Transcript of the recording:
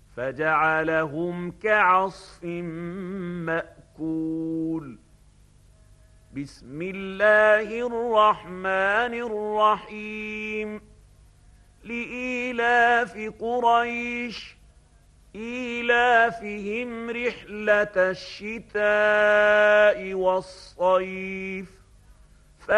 فجعلهم كعصف مأكول. بسم الله الرحمن الرحيم. لإيلاف قريش إيلافهم رحلة الشتاء والصيف